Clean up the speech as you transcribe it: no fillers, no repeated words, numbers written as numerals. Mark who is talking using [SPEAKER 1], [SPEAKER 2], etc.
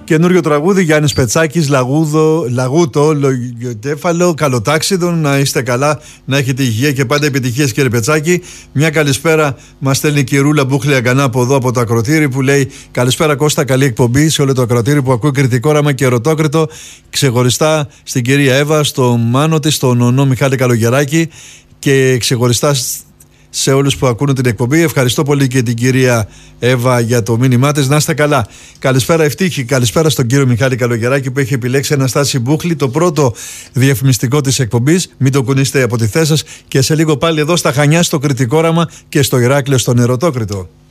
[SPEAKER 1] Καινούριο τραγούδι, Γιάννης Πετσάκης, Λαγούτο, Λογιοκέφαλο, Καλοτάξιδο. Να είστε καλά, να έχετε υγεία και πάντα επιτυχίες, κύριε Πετσάκη. Μια καλησπέρα μας στέλνει η Κυρούλα Μπούχλη Αγκανά από εδώ, από το Ακροτήρι, που λέει: καλησπέρα Κώστα, καλή εκπομπή σε όλο το Ακροτήρι που ακούει Κρητικό Όραμα και Ερωτόκριτο. Ξεχωριστά στην κυρία Εύα, στο Μάνο της, στον Ονό Μιχάλη Καλογεράκη και ξεχωριστά σε όλους που ακούνε την εκπομπή. Ευχαριστώ πολύ και την κυρία Εύα για το μήνυμά της. Να είστε καλά. Καλησπέρα Ευτύχη, καλησπέρα στον κύριο Μιχάλη Καλογεράκη που έχει επιλέξει Αναστάση Μπούχλη, το πρώτο διαφημιστικό της εκπομπής. Μην το κουνήσετε από τη θέση σας. Και σε λίγο πάλι εδώ στα Χανιά, στο Κρητικό Όραμα και στο Ηράκλειο, στον Ερωτόκριτο.